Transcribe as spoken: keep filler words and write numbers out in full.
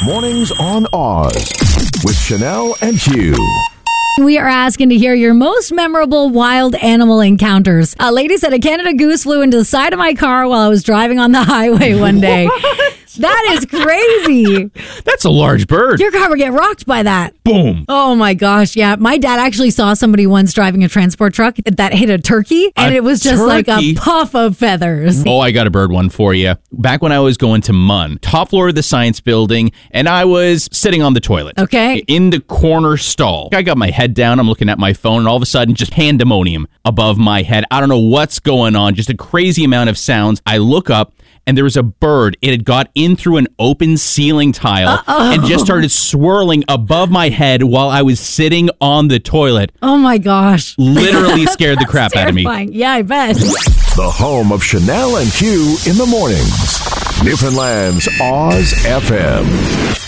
Mornings on Oz with Chanel and Hugh. We are asking to hear your most memorable wild animal encounters. A lady said a Canada goose flew into the side of my car while I was driving on the highway one day. What? That is crazy. That's a large bird. Your car would get rocked by that. Boom. Oh my gosh, yeah. My dad actually saw somebody once driving a transport truck that hit a turkey, and A it was just like a turkey? puff of feathers. Oh, I got a bird one for you. Back when I was going to M U N, top floor of the science building, and I was sitting on the toilet. Okay. In the corner stall. I got my head down, I'm looking at my phone, and all of a sudden, just pandemonium above my head. I don't know what's going on, just a crazy amount of sounds. I look up, and there was a bird. It had got in through an open ceiling tile Uh-oh. and just started swirling above my head while I was sitting on the toilet. Oh my gosh. Literally scared the crap terrifying. out of me. Yeah, I bet. The home of Chanel and Hugh in the mornings. Newfoundland's Oz F M.